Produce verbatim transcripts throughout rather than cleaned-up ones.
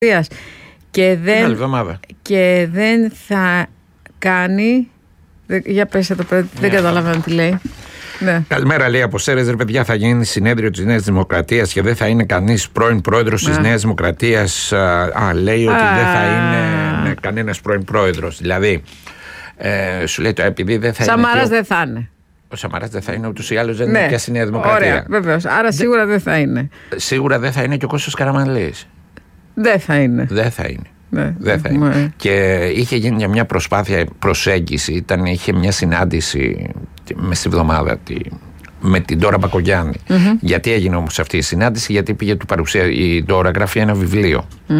και δεν, και δεν θα κάνει. Για πες το παιδί, δεν yeah. καταλαβαίνω τι λέει. Ναι. Καλημέρα, λέει από Σέρες, ρε παιδιά, θα γίνει συνέδριο της Νέας Δημοκρατίας και δεν θα είναι κανείς πρώην πρόεδρος yeah. της Νέας Δημοκρατίας. Α, λέει ότι ah. δεν θα είναι ναι, κανένας πρώην πρόεδρος. Δηλαδή, ε, σου λέει το επειδή δεν θα Σαμαράς είναι. Σαμαράς δεν θα είναι. Ο Σαμαράς δεν θα είναι, ούτως ή άλλως δεν ναι. είναι και στη Νέα Δημοκρατία. Ωραία, βεβαίως. Άρα σίγουρα δεν θα είναι. Σίγουρα δεν θα είναι και ο Κώστας Καραμανλής. Δεν θα είναι. Δεν θα είναι. Ναι, δεν θα είναι. Ναι. Και είχε γίνει μια προσπάθεια προσέγγιση. Ήταν, είχε μια συνάντηση μες στη βδομάδα τη, με την Ντόρα Μπακογιάννη. Mm-hmm. Γιατί έγινε όμως αυτή η συνάντηση? Γιατί πήγε του παρουσία, η Ντόρα γράφει ένα βιβλίο. Mm.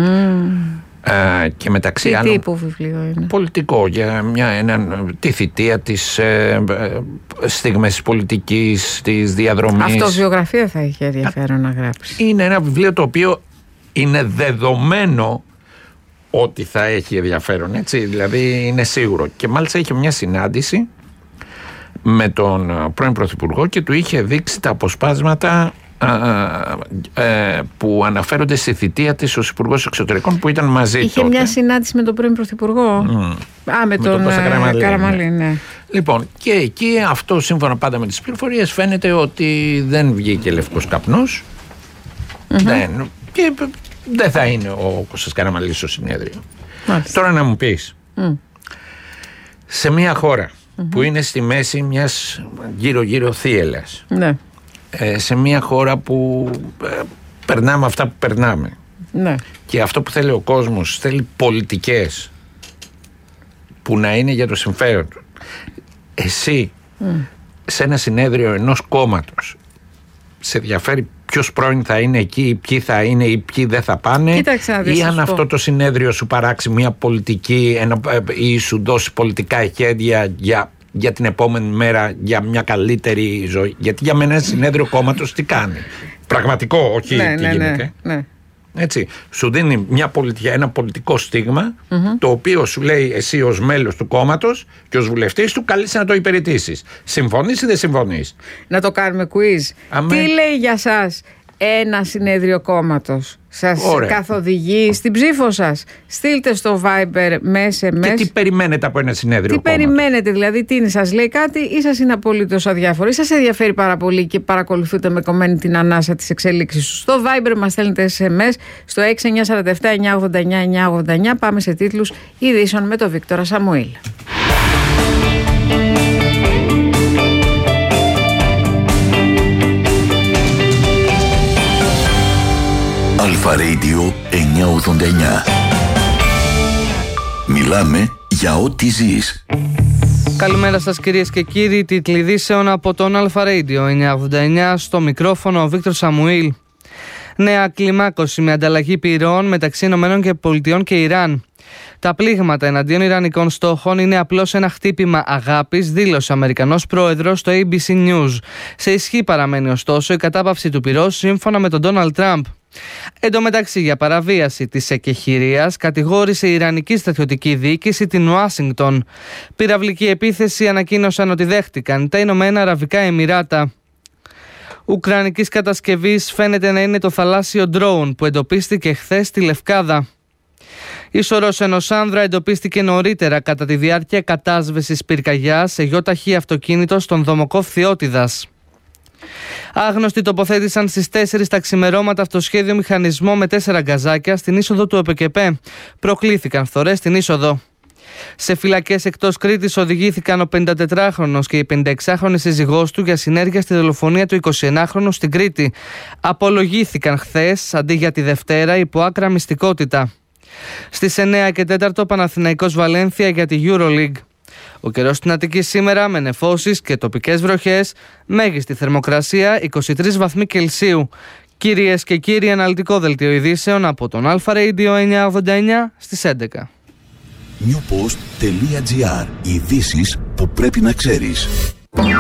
Ε, και μεταξύ τι άλλων. Τι τύπου βιβλίο είναι? Πολιτικό, για μια, ένα, τη θητεία της ε, ε, στιγμές πολιτικής, της διαδρομής. Αυτοβιογραφία θα είχε ενδιαφέρον να γράψει. Είναι ένα βιβλίο το οποίο είναι δεδομένο ότι θα έχει ενδιαφέρον, έτσι, δηλαδή είναι σίγουρο. Και μάλιστα είχε μια συνάντηση με τον πρώην Πρωθυπουργό και του είχε δείξει τα αποσπάσματα α, α, ε, που αναφέρονται στη θητεία της ως Υπουργός Εξωτερικών που ήταν μαζί είχε τότε. Μια συνάντηση με τον πρώην Πρωθυπουργό. Mm. Α, με, με τον, τον Καραμανλή, Καραμανλή, ναι. ναι. Λοιπόν, και εκεί αυτό σύμφωνα πάντα με τις πληροφορίες φαίνεται ότι δεν βγήκε λευκός καπνός. Mm-hmm. Δεν, και δεν θα είναι ο Κώστας Καραμανλής στο συνέδριο. Μάλιστα. Τώρα να μου πεις, mm. σε μια χώρα mm-hmm. που είναι στη μέση μιας γύρω-γύρω θύελλας, ναι. ε, σε μια χώρα που ε, περνάμε αυτά που περνάμε, ναι. και αυτό που θέλει ο κόσμος, θέλει πολιτικές που να είναι για το συμφέρον του. Εσύ mm. σε ένα συνέδριο ενός κόμματος σε ενδιαφέρει ποιος πρώην θα είναι εκεί, ποιοι θα είναι ή ποιοι δεν θα πάνε? Κοίταξε, ή αν αυτό το συνέδριο σου παράξει μια πολιτική ένα, ή σου δώσει πολιτικά εχέδια για, για την επόμενη μέρα, για μια καλύτερη ζωή? Γιατί για μένα ένα συνέδριο κόμματος τι κάνει? Πραγματικό, όχι ναι, τι ναι, γίνεται. Ναι, ναι. Έτσι, σου δίνει μια πολιτική, ένα πολιτικό στίγμα, mm-hmm. το οποίο σου λέει εσύ ως μέλος του κόμματος και ως βουλευτής του καλείσαι να το υπηρετήσεις. Συμφωνείς ή δεν συμφωνείς? Να το κάνουμε quiz. Αμέ. Τι λέει για σας ένα συνέδριο κόμματος? Σας Ωραία. καθοδηγεί στην ψήφο σας? Στείλτε στο Viber μέσα μέσα. Και τι περιμένετε από ένα συνέδριο Τι κόμματος? περιμένετε, δηλαδή τι είναι, σας λέει κάτι ή σας είναι απολύτως αδιάφορο? Ή σας ενδιαφέρει πάρα πολύ και παρακολουθείτε με κομμένη την ανάσα της εξέλιξης σου? Στο Viber μας στέλνετε ες εμ ες στο έξι εννιά τέσσερα επτά εννιά ογδόντα εννιά εννιά ογδόντα εννιά. Πάμε σε τίτλους ειδήσεων με τον Βίκτορα Σαμουήλ. Αλφα Radio εννιακόσια ογδόντα εννιά. Μιλάμε για ό,τι ζεις. Καλημέρα σας κυρίες και κύριοι, τίτλοι ειδήσεων από τον Αλφα Radio εννιακόσια ογδόντα εννιά, στο μικρόφωνο ο Βίκτορ Σαμουήλ. Νέα κλιμάκωση με ανταλλαγή πυρών μεταξύ ΗΠΑ και Ιράν. Τα πλήγματα εναντίον ιρανικών στόχων είναι απλώς ένα χτύπημα αγάπης, δήλωσε ο Αμερικανός πρόεδρος στο έι μπι σι News. Σε ισχύ παραμένει ωστόσο η κατάπαυση του πυρός σύμφωνα με τον Ντόναλντ Τραμπ. Εν τω μεταξύ, για παραβίαση της εκεχηρίας κατηγόρησε η Ιρανική στρατιωτική διοίκηση την Ουάσιγκτον. Πυραυλική επίθεση ανακοίνωσαν ότι δέχτηκαν τα Ηνωμένα Αραβικά Εμιράτα. Ουκρανικής κατασκευής φαίνεται να είναι το θαλάσσιο ντρόουν που εντοπίστηκε χθες στη Λευκάδα. Η σωρός ενός άνδρα εντοπίστηκε νωρίτερα κατά τη διάρκεια κατάσβεσης πυρκαγιάς σε γιοταχή αυτοκίνητο στον Δομοκόφ Θειότιδας. Άγνωστοι τοποθέτησαν στις τέσσερις τα ξημερώματα αυτοσχέδιο μηχανισμό με τέσσερα γκαζάκια στην είσοδο του ΕΠΕΚΕΠΕ. Προκλήθηκαν φθορές στην είσοδο. Σε φυλακές εκτός Κρήτης οδηγήθηκαν ο πενηντατετράχρονος και η πενηνταεξάχρονη σύζυγός του για συνέργεια στη δολοφονία του εικοσιενάχρονου στην Κρήτη. Απολογήθηκαν χθες αντί για τη Δευτέρα υπό άκρα μυστικότητα. Στις εννιά και τέσσερα Παναθηναϊκός Βαλένθια για τη EuroLeague. Ο καιρός στην Αττική σήμερα με νεφώσεις και τοπικές βροχές, μέγιστη θερμοκρασία είκοσι τρεις βαθμοί Κελσίου. Κυρίες και κύριοι, αναλυτικό δελτίο ειδήσεων από τον Αλφα Radio εννιακόσια ογδόντα εννιά στις έντεκα. newpost τελεία gr. Ειδήσεις που πρέπει να ξέρεις.